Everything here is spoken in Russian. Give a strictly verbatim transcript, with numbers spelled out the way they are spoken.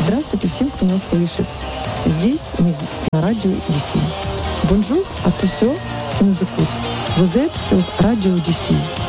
Здравствуйте всем, кто нас слышит. Здесь мы на радио Одиссей. Бонжур, а tous ceux qui nous écoutent. Vous êtes sur Radio Odyssey.